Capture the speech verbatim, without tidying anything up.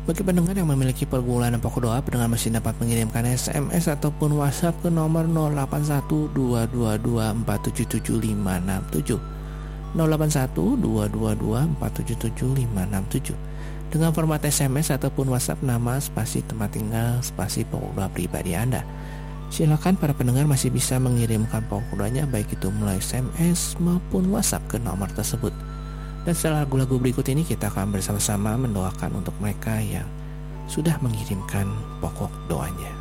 Bagi pendengar yang memiliki pergumulan pokok doa, pendengar masih dapat mengirimkan S M S ataupun WhatsApp ke nomor nol delapan satu dua dua dua empat tujuh tujuh lima enam tujuh nol delapan satu dua dua dua empat tujuh tujuh lima enam tujuh dengan format S M S ataupun WhatsApp nama, spasi tempat tinggal, spasi pokok doa pribadi Anda. Silakan para pendengar masih bisa mengirimkan pokok doanya baik itu melalui S M S maupun WhatsApp ke nomor tersebut. Dan setelah lagu-lagu berikut ini kita akan bersama-sama mendoakan untuk mereka yang sudah mengirimkan pokok doanya.